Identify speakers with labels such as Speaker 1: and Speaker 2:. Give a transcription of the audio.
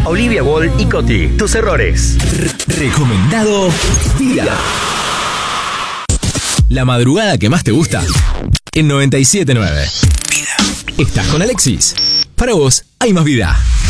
Speaker 1: Olivia Wall y Coti. Tus errores.
Speaker 2: Recomendado Vida. La madrugada que más te gusta en 97.9. Vida. Estás con Alexis. Para vos hay más vida.